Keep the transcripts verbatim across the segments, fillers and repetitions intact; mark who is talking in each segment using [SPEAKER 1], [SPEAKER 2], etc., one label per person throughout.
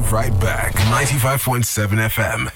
[SPEAKER 1] right back. ninety-five point seven F M.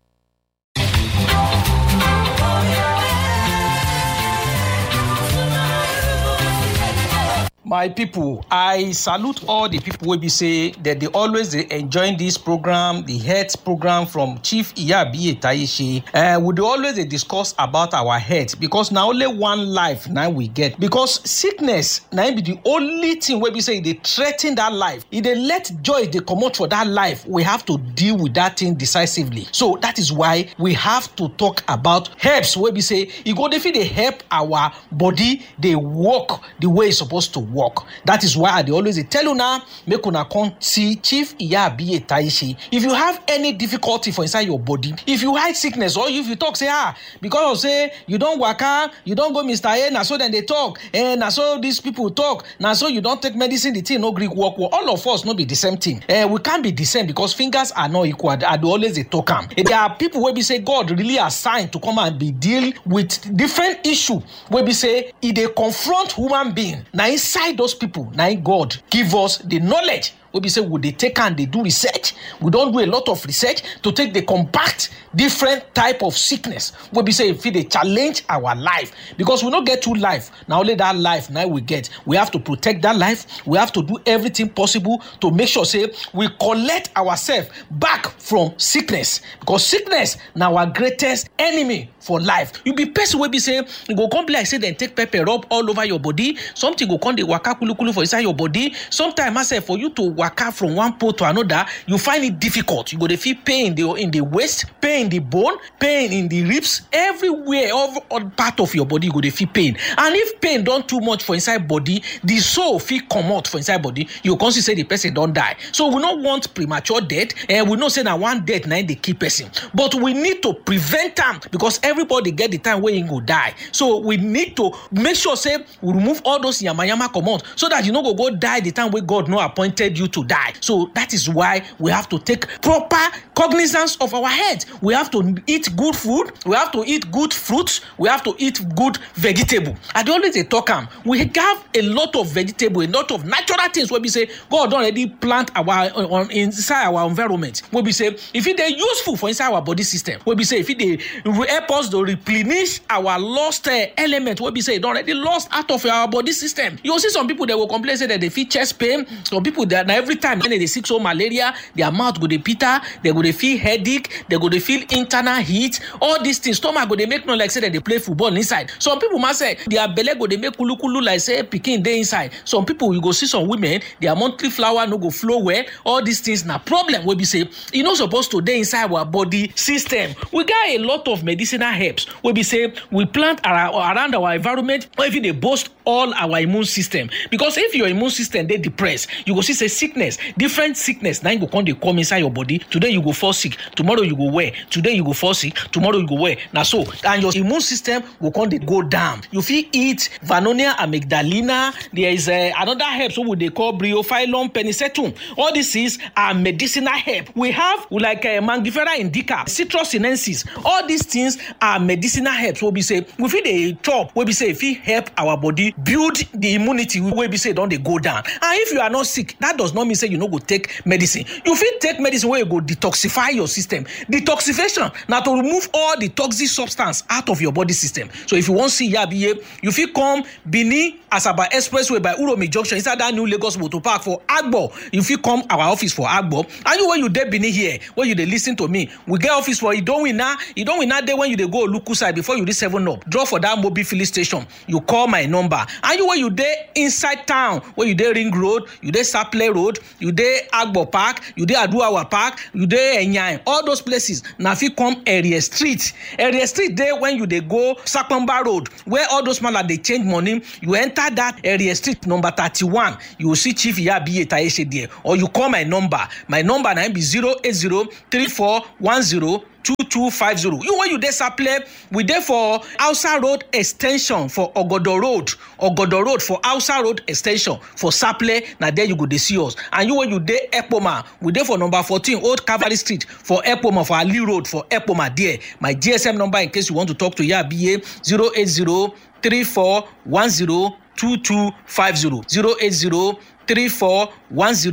[SPEAKER 2] My people, I salute all the people wey be say that they always they enjoying this program, the health program from Chief Iyabiye Taishe. Uh, we dey always they discuss about our health because now only one life now we get. Because sickness now be the only thing where we say they threaten that life. If they let joy they come out for that life, we have to deal with that thing decisively. So that is why we have to talk about herbs where we say it go definitely they help our body they work the way it's supposed to work. That is why I dey always dey tell you now, make una come see Chief Iyabiye Taishe. If you have any difficulty for inside your body, if you hide sickness or if you talk say ah because of say you don waka, you don go Mister A, na so then they talk, and na so these people talk, na so you don take medicine, the thing no gree work. Well, all of us no be the same thing. Uh, we can't be the same because fingers are not equal. I dey always dey talk am. There are people wey be say God really assigned to come and be deal with different issue wey be say e dey confront human being. Na inside those people, now God give us the knowledge. We be say would they take and they do research. We don't do a lot of research to take the combat different type of sickness. We be say if they challenge our life because we don't get two life. Now only that life now we get. We have to protect that life. We have to do everything possible to make sure say we collect ourselves back from sickness because sickness now our greatest enemy for life. You be person will be say you go come like say then take pepper rub all over your body. Something go come the waka kulu kulu for inside your body. Sometimes I say for you to waka from one pole to another, you find it difficult. You go to feel pain in the in the waist, pain in the bone, pain in the ribs, everywhere, all, all part of your body you go to feel pain. And if pain don't too much for inside body, the soul feel come out for inside body, you can say the person don't die. So we don't want premature death, and we don't say that one death now the key person. But we need to prevent them because everybody get the time where you go die. So we need to make sure say we remove all those yama yama come out so that you no go go die the time where God no appointed you to die. So that is why we have to take proper cognizance of our health. We have to eat good food. We have to eat good fruits. We have to eat good vegetable. I dey always dey talk am. We have a lot of vegetable, a lot of natural things where we say God don already plant our on inside our environment. Where we say if it dey useful for inside our body system. Where we say if it dey help us to replenish our lost uh, element. Where we say it don already lost out of our body system. You will see some people that will complain say that they feel chest pain. Some people that now every time when they sick so malaria, their mouth go dey bitter, they go dey feel headache, they go dey feel internal heat. All these things, stomach go dey make no like say that they play football inside. Some people must say their belly go dey make kulu kulu like say pikin dey inside. Some people you go see some women, their monthly flower no go flow well. All these things na problem wey be say e no supposed to dey inside our body system. We got a lot of medicinal herbs wey be say we plant around, around our environment or even dey boost all our immune system. Because if your immune system dey depressed, you go see say sickness, different sickness, now you go come they come inside your body. Today you go fall sick, tomorrow you go well. Today you go fall sick, tomorrow you go well. Now so, and your immune system will come they go down. You feel eat Vernonia amygdalina. There is uh, another herb, so what they call Bryophyllum penicetum. All this is a medicinal herb. We have like uh, Mangifera indica, Citrus sinensis. All these things are medicinal herbs. What we say, we feel they chop. What we say, if it help our body build the immunity, where we say don't they go down. And if you are not sick, that does not mean say you no go take medicine. You fit take medicine where you go detoxify your system. Detoxification now to remove all the toxic substance out of your body system. So if you want to see Iyabiye, you fit come Benin Asaba Expressway by Uromi Junction inside that new Lagos Motor Park for Agbo. You fit come our office for Agbo. And you when you dey Benin here, when you dey listen to me, we get office for you don't win now. You don't win now day when you dey go Luku side before you reach seven up. Draw for that mobile filling station. You call my number. And you when you dey inside town, when you dey Ring Road, you dey Saple Road, you dey Agbo Park, you dey Aduawa Park, you dey Enyai, all those places. Now if you come Area Street, Area Street there when you dey go Sakpamba Road, where all those man they change money, you enter that Area Street number thirty-one, you will see Chief Iyabiye Taishe there, or you call my number. My number now be zero eight zero three four one zero two two five zero. You when you dey Saple, we dey for Hausa Road Extension for Ogodo Road, Ogodo Road for Hausa Road Extension for Saple. Now there you go dey see us. And you when you dey Epoma, we dey for number fourteen Old Cavalry Street for Epoma for Ali Road for Epoma there. My G S M number in case you want to talk to Iyabiye zero eight zero three four one zero two two five zero zero eight zero three four one zero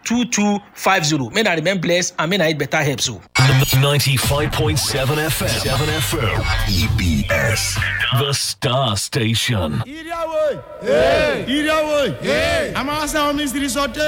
[SPEAKER 2] two two five zero. May I remain blessed and may I eat better help so.
[SPEAKER 3] ninety-five point seven F M. seven F M.
[SPEAKER 1] E B S.
[SPEAKER 3] The Star Station.
[SPEAKER 4] Iriawo. Hey. Iriawo. Hey. I'm asking how Mister Risotto.